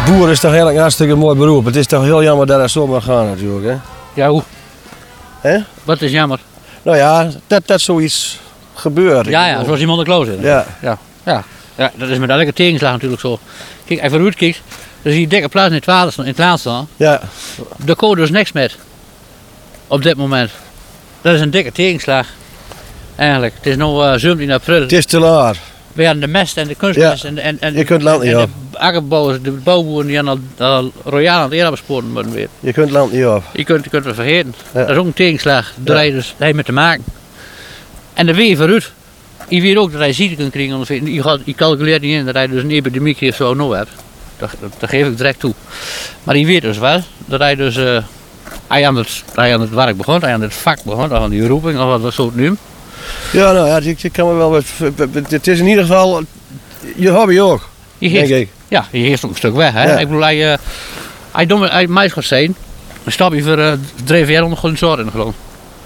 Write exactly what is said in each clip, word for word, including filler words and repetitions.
boer is toch eigenlijk een hartstikke mooi beroep. Het is toch heel jammer dat het zo mag gaan natuurlijk, hè? Ja, hoe? Hè? Wat is jammer. Nou ja, dat, dat zoiets gebeurt. Ja, ja, zoals iemand de kloos in. Ja. Ja. Ja. Ja, dat is met elke tegenslag natuurlijk zo. Kijk, als je vooruit kijkt, dan zie je dikke plaats in het water, in het land staan. Ja. Daar komt dus niks met. Op dit moment. Dat is een dikke tegenslag. Eigenlijk. Het is nu uh, zeventien april. Het is te laat. We hadden de mest en de kunstmest Ja. en, en, en, Je kunt land niet en op. de akkerbouwers, de bouwboeren die al, al royaal aan het eerabesporen worden weer. Je kunt land niet op. Je kunt, je kunt het vergeten. Ja. Dat is ook een tegenslag. Daar Ja. heb je dus daar heb je mee te maken. En dan weet je vooruit. Je weet ook dat hij ziekte kunt krijgen. Want je, gaat- je calculeert niet in dat hij dus een epidemie of zo nog hebt. Dat, dat, dat geef ik direct toe. Maar je weet dus wel dat hij dus... Uh, hij, aan het, hij aan het werk begon, hij aan het vak begon, of aan die roeping, of wat we zo het noemen. Ja, nou ja, ik, ik kan me wel wat... Het is in ieder geval je hobby ook, Je denk geeft, ik. ja, je geeft ook een stuk weg. Hè? Ja. Ik bedoel, hij, uh, hij doet hij mij gaat zijn, dan stap je voor uh, drie jaar onder gewoon zorg in de grond.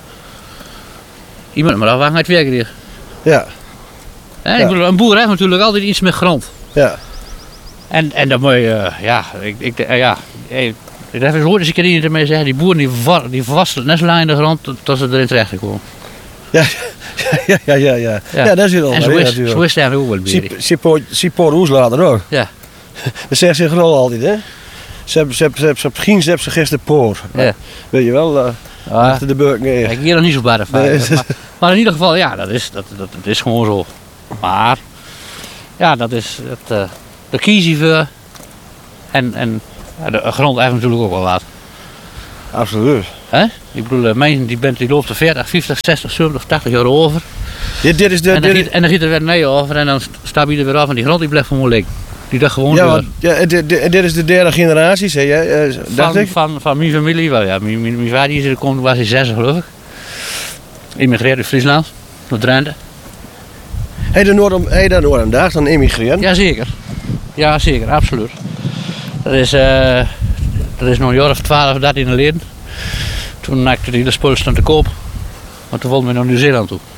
Je moet maar afwachten uit het werk hier. Ja, Hè? Ja. Ik bedoel, een boer heeft natuurlijk altijd iets met grond. ja. En, en dan moet je, uh, ja, ik, ik, uh, ja, hey, ik heb eens gehoord eens een keer iemand ermee zeggen, die boeren die, va- die vastelen net zo lang in de grond tot, tot ze erin terechtkomen. Ja, ja, ja, ja, ja. Ja. Ja, dat is het al. En zo is, zo is het eigenlijk ook wel bij. Sipor Oes later ook. Ja. Dat zegt ze gewoon altijd, hè? Ze hebben, ze hebben, ze hebben, ze hebben geen, ze hebben ze gisteren poor. Ja. Weet je wel, uh, Ja. achter de beuk neer. Ik hier nog niet zo bij de Nee. feiten. Maar, maar in ieder geval, ja, dat is, dat, dat, dat is gewoon zo. Maar, ja, dat is, het, uh, daar kies je voor. En, en ja, de grond heeft natuurlijk ook wel wat. Absoluut. Hè? Ik bedoel, uh, mensen die, bent, die loopt er veertig, vijftig, zestig, zeventig, tachtig jaar over. Dit, dit is de... En dan, dit giet, en dan giet er weer nee over en dan stap je er weer af en die grond die blijft gewoon liggen. Die dacht gewoon ja, door. want, ja, dit, dit, dit is de derde generatie, zei je? Uh, dacht Van, ik? van, van mijn familie, wel ja. Mijn, mijn, mijn vader is er kon, was hij zes geloof ik. Immigreerde uit Friesland, naar Drenthe. Heb je Noord, hey, daar Noord-Daag dan emigreerd? Jazeker. Ja, zeker, absoluut. Dat is, uh, dat is nog een jaar of twaalf, dertien geleden. Toen maakte die de spullen staan te koop. Want toen wilden we naar Nieuw-Zeeland toe.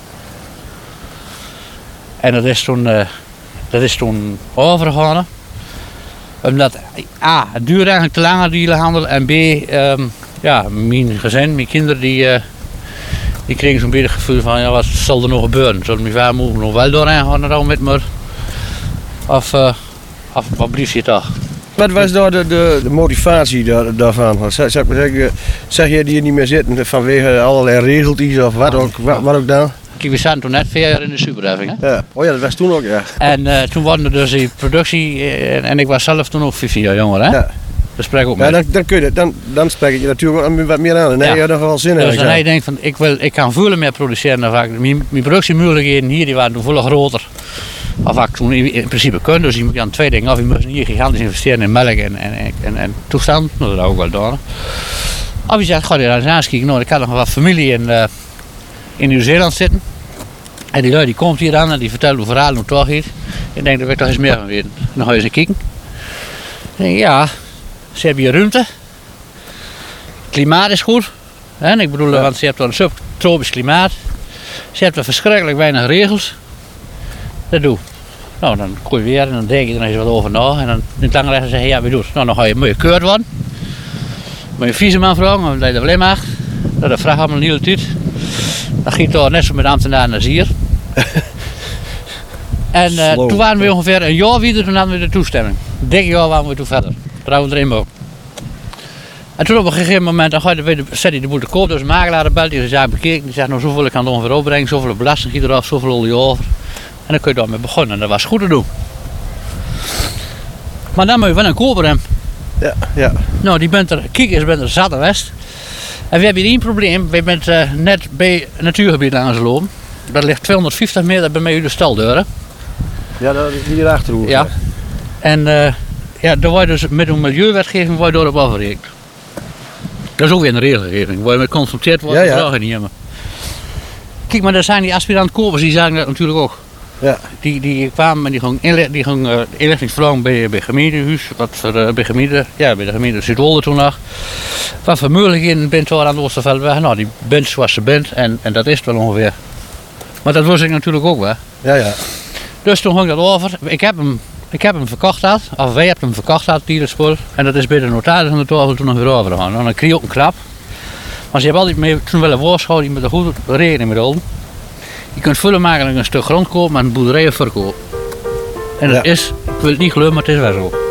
En dat is toen, uh, dat is toen overgegaan. Omdat A, het duurde eigenlijk te lang die handel. En B, um, ja, mijn gezin, mijn kinderen, die, uh, die kregen zo'n beetje het gevoel van, ja, wat zal er nog gebeuren? Zullen mijn vader mogen nog wel doorheen gaan nou met me? Of, uh, of wat blieft je toch? Wat was daar de, de, de motivatie daar, daarvan? Zeg, zeg, zeg, zeg je die hier niet meer zitten vanwege allerlei regeltjes of wat ook, wat, wat ook dan? Kijk, we zaten toen net vier jaar in de superheffing. Hè? Ja. Oh ja, dat was toen ook, ja. En uh, toen waren er dus die productie, en, en ik was zelf toen ook vijftien jaar jonger. Hè? Ja. Dat spreek ik ook Ja, mee. dan, dan, kun je, dan, dan spreek je natuurlijk ook wat meer aan. Nee, Ja. je had nog wel zin in. Dus dan hij denkt van, ik, wil, ik kan veel meer produceren dan vaak. Mijn, mijn productiemogelijkheden hier die waren toen veel groter. Of wat ik toen in, in principe kon. Dus je moet aan twee dingen af. Je moet hier gigantisch investeren in melk en, en, en, en toestand. Nou, dat ook wel doen. Of je zegt, ga je daar eens kijken. Nou, ik had nog wat familie in, uh, in Nieuw-Zeeland zitten. En die lui die komt hier aan en die vertelt hoe verhaal hoe toch hier. Ik denk, daar wil ik toch eens meer van weten. Dan ga je eens kijken. Ik denk, ja, ze hebben hier ruimte. Het klimaat is goed. Hè? Ik bedoel, Ja. want ze hebben een subtropisch klimaat. Ze hebben verschrikkelijk weinig regels. Dat doe. Nou, dan gooi je weer en dan denk je er eens wat over na. En dan in het lange zeggen ja, we doen het. Nou, dan ga je mooi keurd worden. Moet je viezeman vragen, dat je dat alleen mag. Nou, dat vraagt allemaal een hele tijd. Dan ging het door net zo met ambtenaren als hier. En uh, Slow. toen waren we ongeveer een jaar weer, toen hadden we de toestemming. Dik jaar waren we toen verder. Trouwens erin ook. En toen op een gegeven moment, dan ga je de, zet hij de boel te koop, dus de makelaar belt, die zaak bekeken. Die zegt, nou zoveel ik kan het ongeveer opbrengen, zoveel belasting giet eraf, zoveel olie over. En dan kun je daarmee beginnen en dat was goed te doen. Maar dan moet je wel een koper hebben. Ja, ja. Nou, die bent er, kiekers bent er zat en west. En we hebben hier één probleem, we zijn uh, net bij het natuurgebied aangelopen. Dat ligt tweehonderdvijftig meter bij mij uit de staldeuren. Ja, dat is hier achterhoek. Ja. En uh, ja, daar word je dus met een milieuwetgeving word je daarop afgerekend. Dat is ook weer een regelgeving, waar je mee geconfronteerd wordt, Ja, dat ja. vragen niet hebben. Kijk, maar daar zijn die aspirant-kopers, die zagen dat natuurlijk ook. Ja. Die, die kwamen en die gingen inle- die ging, uh, inlichtingsverlang bij, bij gemeentehuis, wat voor, uh, bij, gemeente, ja, bij de gemeente Zuidwolde toen nog. Wat voor mogelijkheden bent daar aan de Oosterveldweg? Nou, die bent zoals ze bent en, en dat is het wel ongeveer. Maar dat wist ik natuurlijk ook wel. Ja, ja. Dus toen ging dat over. Ik heb hem Ik heb hem verkocht had, of wij hebben hem verkocht had, Tierenspul. En dat is bij de notaris aan de tafel toen nog weer overgegaan. Dan kreeg je ook een knap. Maar ze hebben altijd mee, toen wel een woordschouding met een goede rekening met om. Je kunt vullen maken een stuk grond kopen en een boerderij verkopen. En dat Ja. is, ik wil het niet geloven, maar het is wel zo.